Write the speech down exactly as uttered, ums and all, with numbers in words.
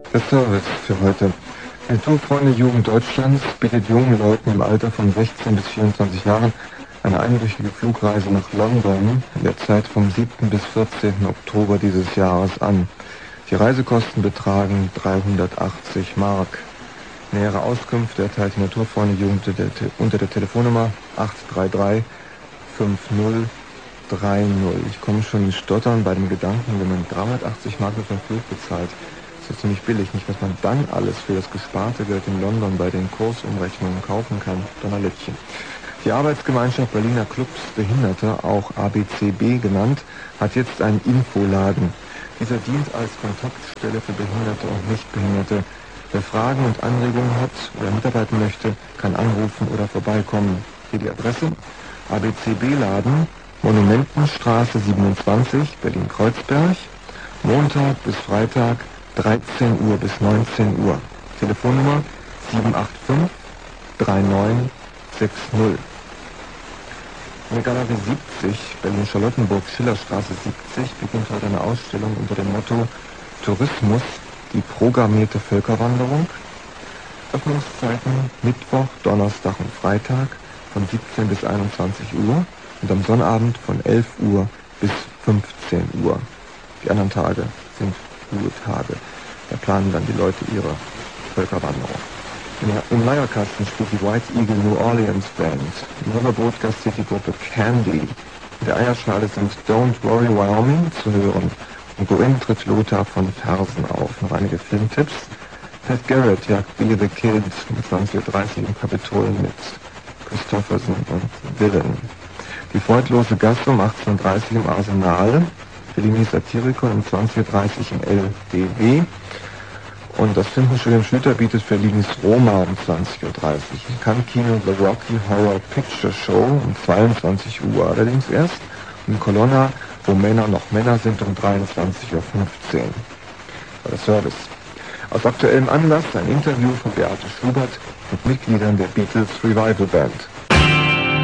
Der Service für heute. Die Tourfreunde Jugend Deutschlands bietet jungen Leuten im Alter von sechzehn bis vierundzwanzig Jahren eine einwöchige Flugreise nach London in der Zeit vom siebten bis vierzehnten Oktober dieses Jahres an. Die Reisekosten betragen dreihundertachtzig Mark. Nähere Auskünfte erteilt die Naturfreunde Jugend unter der Telefonnummer acht drei drei fünf null drei null. Ich komme schon ins Stottern bei dem Gedanken, wenn man dreihundertachtzig Mark für einen Flug bezahlt. Das ist ziemlich billig, nicht was man dann alles für das gesparte Geld in London bei den Kursumrechnungen kaufen kann. Donnerlittchen. Die Arbeitsgemeinschaft Berliner Clubs Behinderte, auch A B C B genannt, hat jetzt einen Infoladen. Dieser dient als Kontaktstelle für Behinderte und Nichtbehinderte. Wer Fragen und Anregungen hat oder mitarbeiten möchte, kann anrufen oder vorbeikommen. Hier die Adresse: A B C B-Laden, Monumentenstraße siebenundzwanzig, Berlin-Kreuzberg, Montag bis Freitag, dreizehn Uhr bis neunzehn Uhr. Telefonnummer sieben acht fünf drei neun sechs null. In der Galerie siebzig, Berlin-Charlottenburg, Schillerstraße siebzig, beginnt heute eine Ausstellung unter dem Motto Tourismus, die programmierte Völkerwanderung. Öffnungszeiten Mittwoch, Donnerstag und Freitag von siebzehn bis einundzwanzig Uhr und am Sonnabend von elf Uhr bis fünfzehn Uhr. Die anderen Tage sind Ruhetage. Da planen dann die Leute ihre Völkerwanderung. Im Leierkasten spielt die White Eagle New Orleans Band. Im Riverboat gastiert die Gruppe Candy. In der Eierschale sind Don't Worry Wyoming zu hören. Und Go In tritt Lothar von Fersen auf. Noch einige Filmtipps. Pat Garrett jagt Billy the Kid um zwanzig Uhr dreißig im Kapitol mit Christopherson und Villain. Die freudlose Gasse um achtzehn Uhr dreißig im Arsenal. Fellini Satiriker um zwanzig Uhr dreißig im L B W. Und das Filmstudio Schlüter bietet Fellinis Roma um zwanzig Uhr dreißig. Im Cannes-Kino The Rocky Horror Picture Show um zweiundzwanzig Uhr allerdings erst. Und in Colonna, wo Männer noch Männer sind, um dreiundzwanzig Uhr fünfzehn. Bei der Service. Aus aktuellem Anlass ein Interview von Beate Schubert mit Mitgliedern der Beatles Revival Band.